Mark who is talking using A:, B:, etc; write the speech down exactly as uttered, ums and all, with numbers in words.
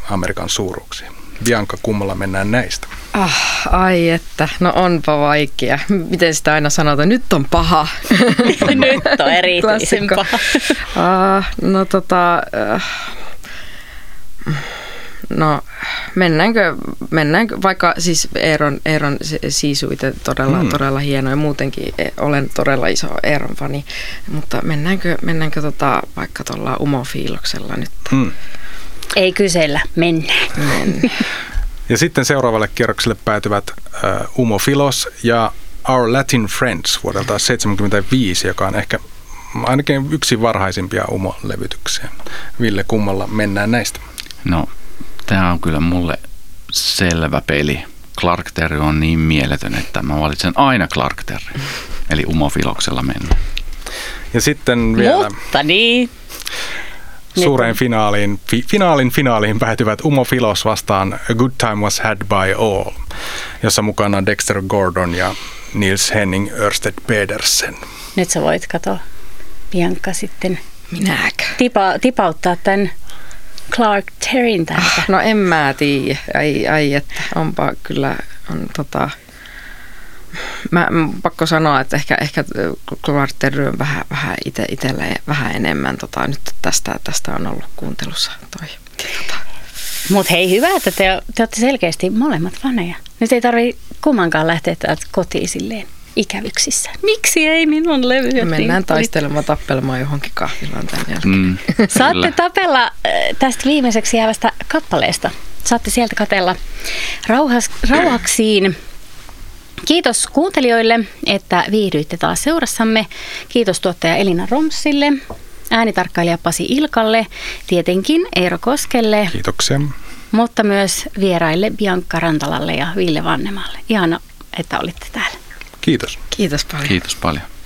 A: Amerikan suuruuksiin. Bianca, kummalla mennään näistä?
B: Ah, ai että, no onpa vaikea. Miten sitä aina sanotaan? Nyt on paha.
C: Nyt on erityisen paha.
B: Ah, no tota... Uh, no mennäänkö, mennäänkö vaikka siis Eeron, Eeron siisuite todella, hmm. todella hieno ja muutenkin olen todella iso Eeron fani, mutta mennäänkö, mennäänkö tota, vaikka tuolla Umo-fiiloksella nyt? Hmm.
C: Ei kysellä, mennään.
B: mennään.
A: Ja sitten seuraavalle kierrokselle päätyvät uh, Umo Filos ja Our Latin Friends vuodelta seitsemänkymmentäviisi, joka on ehkä ainakin yksi varhaisimpia Umo-levytyksiä. Ville, kummalla mennään näistä?
D: No, tämä on kyllä mulle selvä peli. Clark Terry on niin mieletön, että mä valitsen aina Clark Terry. Eli Umo Filoksella mennään.
A: Ja sitten vielä...
C: Mutta niin...
A: Suureen finaaliin, fi, finaalin finaaliin päätyvät Umo Filos vastaan A Good Time Was Had By All, jossa mukana Dexter Gordon ja Niels Henning Ørsted Pedersen.
C: Nyt sä voit katsoa, Bianca, sitten
B: Minäkö?
C: Tipa, tipauttaa tämän Clark Terryn täältä.
B: Ah, no en mä tiedä. Ai, ai että onpa kyllä, on tota... Mä pakko sanoa, että ehkä, ehkä Clark Terry on vähän, vähän ite, itselle vähän enemmän. Tota, nyt tästä, tästä on ollut kuuntelussa toi. Tota.
C: Mutta hei, hyvä, että te, te olette selkeästi molemmat faneja. Nyt ei tarvitse kummankaan lähteä täältä kotiin silleen ikävyksissä. Miksi ei minun levyjä?
B: Mennään taistelemaan, tappelemaan johonkin kahvilaan tämän jälkeen. Mm,
C: Saatte tapella tästä viimeiseksi jäävästä kappaleesta. Saatte sieltä katsella rauhas, rauhaksiin. Kiitos kuuntelijoille, että viihdyitte taas seurassamme. Kiitos tuottaja Elina Romsille, äänitarkkailija Pasi Ilkalle, tietenkin Eero Koskelle.
A: Kiitoksia.
C: Mutta myös vieraille Bianca Rantalalle ja Ville Vannemalle. Ihana, että olitte täällä.
A: Kiitos.
B: Kiitos paljon.
D: Kiitos paljon.